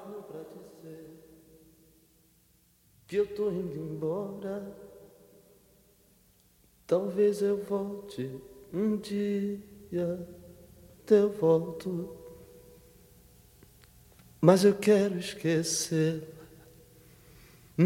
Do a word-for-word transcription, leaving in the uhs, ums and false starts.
falo pra dizer que eu tô indo embora. Talvez eu volte um dia, eu volto, mas eu quero esquecer